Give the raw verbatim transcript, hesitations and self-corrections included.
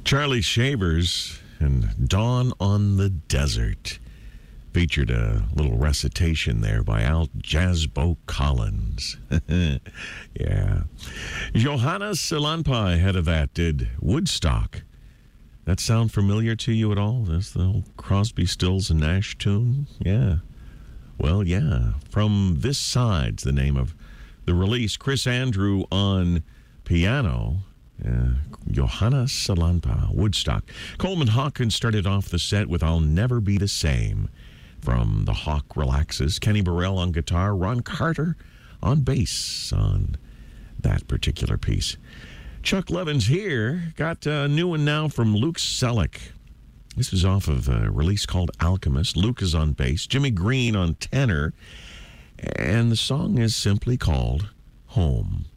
Charlie Shavers and Dawn on the Desert featured a little recitation there by Al Jasbo Collins. Yeah. Johanna Salanpa ahead of that did Woodstock. That sound familiar to you at all? That's the old Crosby, Stills, and Nash tune? Yeah. Well, yeah. From This Side's the name of the release. Chris Andrew on piano. Uh, Johanna Salanpa, Woodstock. Coleman Hawkins started off the set with I'll Never Be the Same from The Hawk Relaxes. Kenny Burrell on guitar. Ron Carter on bass on that particular piece. Chuck Levin's here. Got a new one now from Luke Selleck. This is off of a release called Alchemist. Luke is on bass. Jimmy Green on tenor. And the song is simply called Home.